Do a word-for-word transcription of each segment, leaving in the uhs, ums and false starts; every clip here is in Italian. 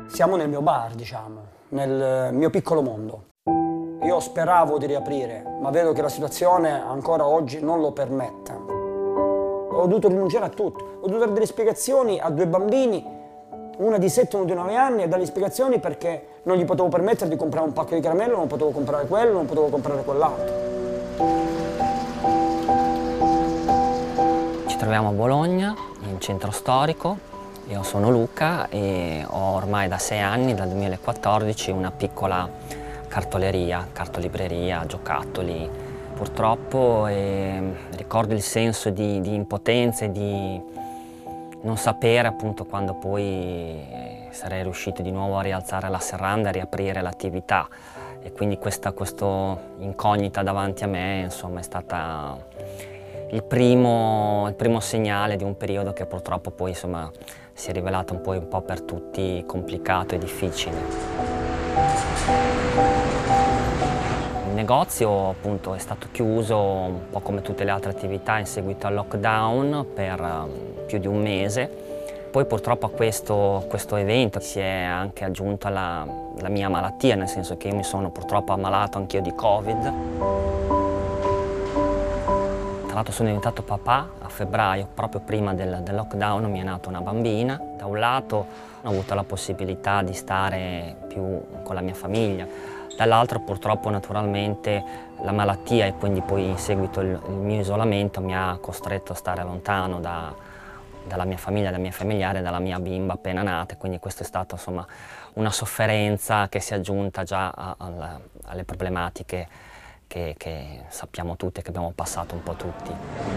Siamo nel mio bar, diciamo, nel mio piccolo mondo. Io speravo di riaprire, ma vedo che la situazione ancora oggi non lo permette. Ho dovuto rinunciare a tutto, ho dovuto dare delle spiegazioni a due bambini, una di sette e una di nove anni, e dare spiegazioni perché non gli potevo permettere di comprare un pacco di caramelle, non potevo comprare quello, non potevo comprare quell'altro. Ci troviamo a Bologna, in centro storico. Io sono Luca e ho ormai da sei anni, dal duemilaquattordici, una piccola cartoleria, cartolibreria, giocattoli. Purtroppo eh, ricordo il senso di, di impotenza e di non sapere appunto quando poi sarei riuscito di nuovo a rialzare la serranda e a riaprire l'attività. E quindi questa questo incognita davanti a me, insomma, è stata il primo, il primo segnale di un periodo che purtroppo poi, insomma, si è rivelato un po', un po' per tutti complicato e difficile. Il negozio appunto è stato chiuso un po' come tutte le altre attività in seguito al lockdown per um, più di un mese. Poi purtroppo a questo, questo evento si è anche aggiunta la, la mia malattia, nel senso che io mi sono purtroppo ammalato anch'io di Covid. Tra l'altro sono diventato papà a febbraio, proprio prima del, del lockdown mi è nata una bambina. Da un lato ho avuto la possibilità di stare più con la mia famiglia, dall'altro purtroppo naturalmente la malattia e quindi poi in seguito il, il mio isolamento mi ha costretto a stare lontano da, dalla mia famiglia, dai miei familiari, dalla mia bimba appena nata, quindi questa è stata insomma una sofferenza che si è aggiunta già a, a, alle problematiche Che, che sappiamo tutti e che abbiamo passato un po' tutti.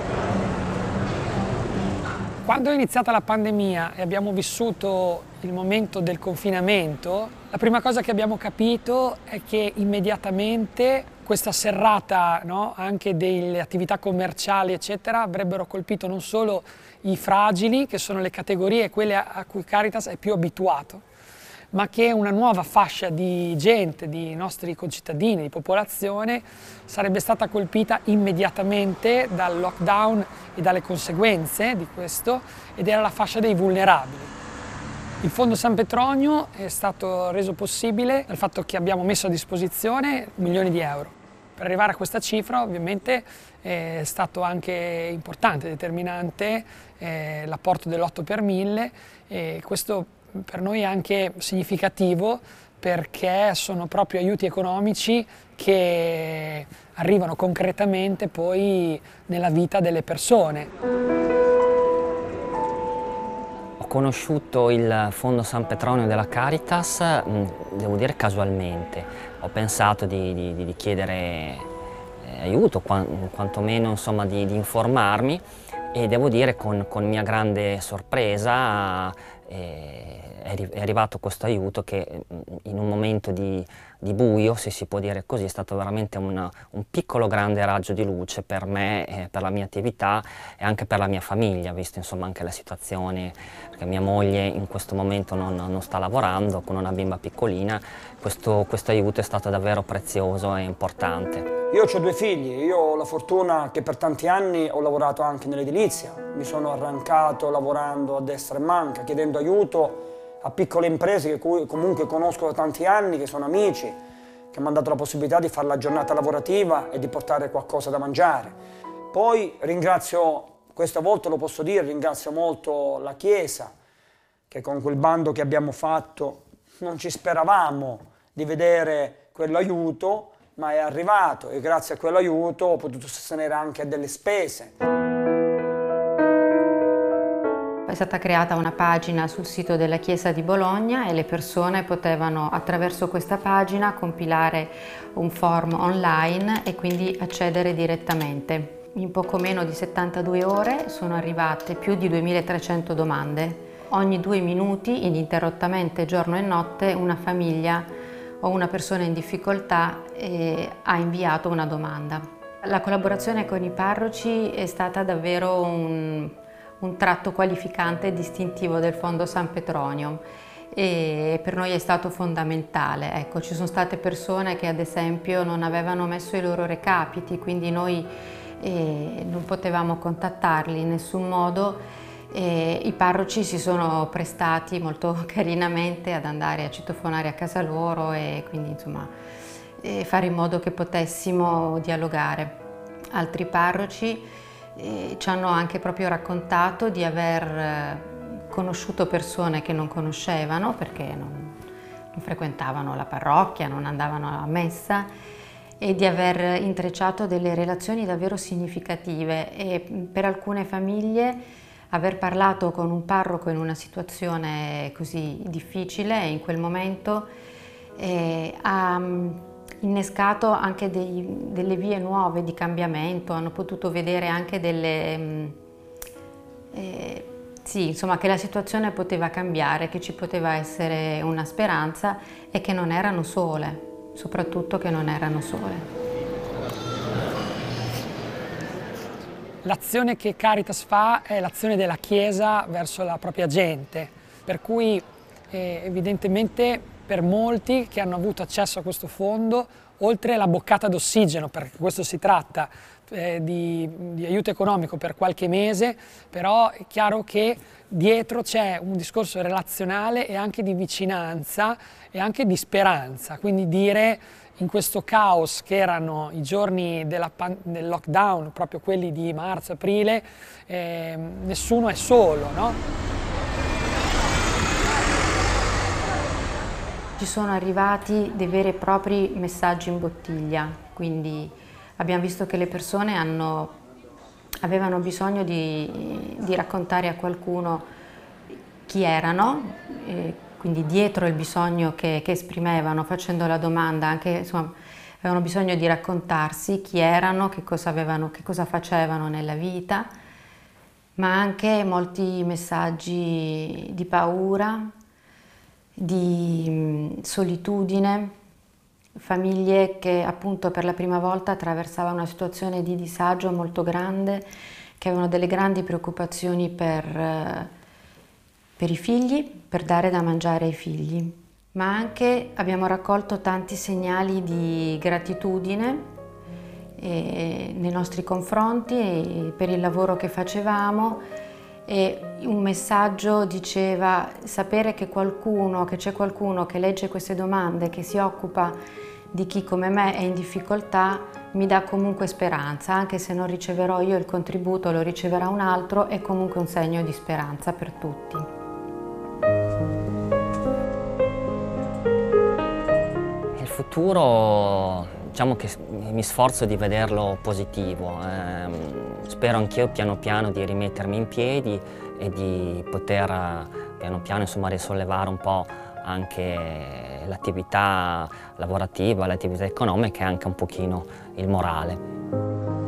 Quando è iniziata la pandemia e abbiamo vissuto il momento del confinamento, la prima cosa che abbiamo capito è che immediatamente questa serrata, no, anche delle attività commerciali eccetera, avrebbero colpito non solo i fragili, che sono le categorie quelle a cui Caritas è più abituato, ma che una nuova fascia di gente, di nostri concittadini, di popolazione, sarebbe stata colpita immediatamente dal lockdown e dalle conseguenze di questo, ed era la fascia dei vulnerabili. Il Fondo San Petronio è stato reso possibile dal fatto che abbiamo messo a disposizione milioni di euro. Per arrivare a questa cifra ovviamente è stato anche importante, determinante eh, l'apporto dell'otto per mille, e questo per noi è anche significativo perché sono proprio aiuti economici che arrivano concretamente poi nella vita delle persone. Ho conosciuto il Fondo San Petronio della Caritas, devo dire casualmente. Ho pensato di, di, di chiedere aiuto, quantomeno insomma di, di informarmi, e devo dire con, con mia grande sorpresa è arrivato questo aiuto che in un momento di, di buio, se si può dire così, è stato veramente una, un piccolo grande raggio di luce per me, eh, per la mia attività e anche per la mia famiglia, visto insomma anche la situazione, perché mia moglie in questo momento non, non sta lavorando con una bimba piccolina. Questo, questo aiuto è stato davvero prezioso e importante. Io ho due figli, io ho la fortuna che per tanti anni ho lavorato anche nell'edilizia, mi sono arrancato lavorando a destra e manca, chiedendo aiuto a piccole imprese che comunque conosco da tanti anni, che sono amici, che mi hanno dato la possibilità di fare la giornata lavorativa e di portare qualcosa da mangiare. Poi ringrazio, questa volta lo posso dire, ringrazio molto la Chiesa, che con quel bando che abbiamo fatto non ci speravamo di vedere quell'aiuto, ma è arrivato e grazie a quell'aiuto ho potuto sostenere anche delle spese. È stata creata una pagina sul sito della Chiesa di Bologna e le persone potevano attraverso questa pagina compilare un form online e quindi accedere direttamente. In poco meno di settantadue ore sono arrivate più di duemilatrecento domande. Ogni due minuti, ininterrottamente giorno e notte, una famiglia o una persona in difficoltà eh, ha inviato una domanda. La collaborazione con i parroci è stata davvero un, un tratto qualificante e distintivo del Fondo San Petronio e per noi è stato fondamentale. Ecco, ci sono state persone che ad esempio non avevano messo i loro recapiti, quindi noi eh, non potevamo contattarli in nessun modo E i parroci si sono prestati molto carinamente ad andare a citofonare a casa loro e quindi insomma e fare in modo che potessimo dialogare. Altri parroci eh, ci hanno anche proprio raccontato di aver eh, conosciuto persone che non conoscevano perché non, non frequentavano la parrocchia, non andavano alla messa, e di aver intrecciato delle relazioni davvero significative, e per alcune famiglie aver parlato con un parroco in una situazione così difficile in quel momento eh, ha innescato anche dei, delle vie nuove di cambiamento, hanno potuto vedere anche delle... Eh, sì, insomma, che la situazione poteva cambiare, che ci poteva essere una speranza e che non erano sole, soprattutto che non erano sole. L'azione che Caritas fa è l'azione della Chiesa verso la propria gente, per cui eh, evidentemente per molti che hanno avuto accesso a questo fondo, oltre alla boccata d'ossigeno, perché questo si tratta eh, di, di aiuto economico per qualche mese, però è chiaro che dietro c'è un discorso relazionale e anche di vicinanza e anche di speranza, quindi dire in questo caos che erano i giorni della, del lockdown, proprio quelli di marzo-aprile, eh, nessuno è solo, no? Ci sono arrivati dei veri e propri messaggi in bottiglia, quindi abbiamo visto che le persone hanno, avevano bisogno di, di raccontare a qualcuno chi erano, eh, quindi dietro il bisogno che, che esprimevano facendo la domanda, anche insomma, avevano bisogno di raccontarsi chi erano, che cosa avevano, che cosa facevano nella vita, ma anche molti messaggi di paura, di solitudine, famiglie che appunto per la prima volta attraversavano una situazione di disagio molto grande, che avevano delle grandi preoccupazioni per, per i figli, per dare da mangiare ai figli. Ma anche abbiamo raccolto tanti segnali di gratitudine eh, nei nostri confronti e per il lavoro che facevamo, e un messaggio diceva: sapere che qualcuno, che c'è qualcuno che legge queste domande, che si occupa di chi come me è in difficoltà, mi dà comunque speranza, anche se non riceverò io il contributo, lo riceverà un altro, è comunque un segno di speranza per tutti. Il futuro, diciamo che mi sforzo di vederlo positivo. Eh, spero anch'io piano piano di rimettermi in piedi e di poter piano piano insomma risollevare un po' anche l'attività lavorativa, l'attività economica e anche un pochino il morale.